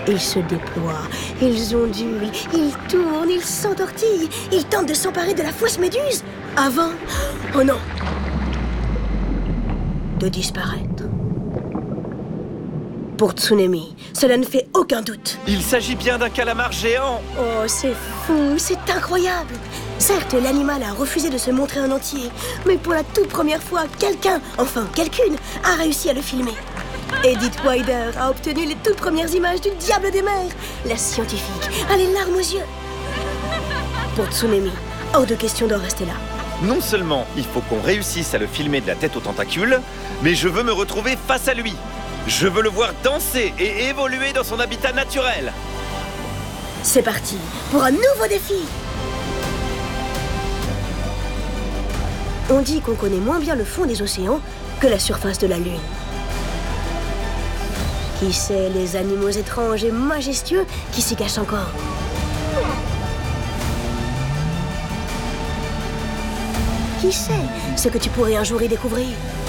Ils se déploient, ils ondulent, ils tournent, ils s'entortillent. Ils tentent de s'emparer de la fausse méduse avant... Oh non! De disparaître. Pour Tsunemi, cela ne fait aucun doute. Il s'agit bien d'un calamar géant. Oh, c'est fou, c'est incroyable. Certes, l'animal a refusé de se montrer en entier, mais pour la toute première fois, quelqu'un, enfin quelqu'une, a réussi à le filmer. Edith Wider a obtenu les toutes premières images du diable des mers. La scientifique a les larmes aux yeux. Pour Tsunemi, hors de question d'en rester là. Non seulement il faut qu'on réussisse à le filmer de la tête aux tentacules, mais je veux me retrouver face à lui. Je veux le voir danser et évoluer dans son habitat naturel. C'est parti pour un nouveau défi. On dit qu'on connaît moins bien le fond des océans que la surface de la Lune. Qui sait les animaux étranges et majestueux qui s'y cachent encore? Qui sait ce que tu pourrais un jour y découvrir?